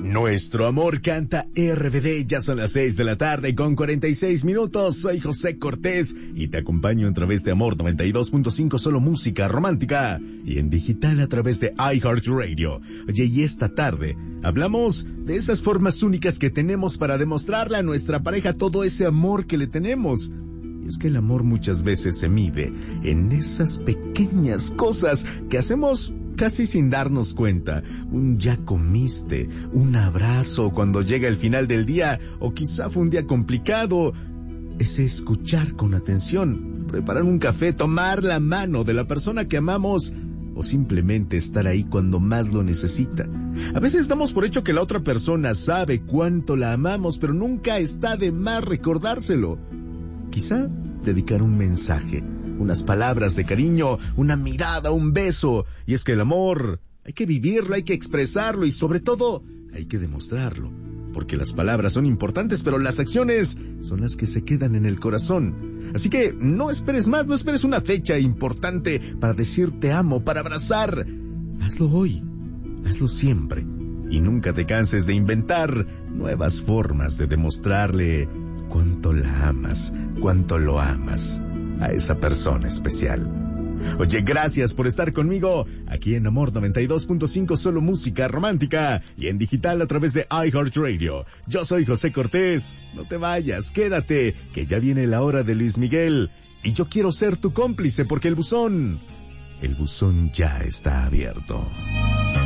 Nuestro amor canta RBD, ya son las 6 de la tarde con 46 minutos. Soy José Cortés y te acompaño a través de Amor 92.5, solo música romántica, y en digital a través de iHeartRadio. Oye, y esta tarde hablamos de esas formas únicas que tenemos para demostrarle a nuestra pareja todo ese amor que le tenemos. Y es que el amor muchas veces se mide en esas pequeñas cosas que hacemos casi sin darnos cuenta. Un ya comiste, un abrazo cuando llega el final del día, o quizá fue un día complicado. Ese escuchar con atención, preparar un café, tomar la mano de la persona que amamos, o simplemente estar ahí cuando más lo necesita. A veces damos por hecho que la otra persona sabe cuánto la amamos, pero nunca está de más recordárselo. Quizá dedicar un mensaje, unas palabras de cariño, una mirada, un beso. Y es que el amor hay que vivirlo, hay que expresarlo y sobre todo hay que demostrarlo. Porque las palabras son importantes, pero las acciones son las que se quedan en el corazón. Así que no esperes más, no esperes una fecha importante para decir te amo, para abrazar. Hazlo hoy, hazlo siempre. Y nunca te canses de inventar nuevas formas de demostrarle cuánto la amas, cuánto lo amas a esa persona especial. Oye, gracias por estar conmigo aquí en Amor 92.5, solo música romántica, y en digital a través de iHeartRadio. Yo soy José Cortés. No te vayas, quédate, que ya viene la hora de Luis Miguel. Y yo quiero ser tu cómplice porque el buzón ya está abierto.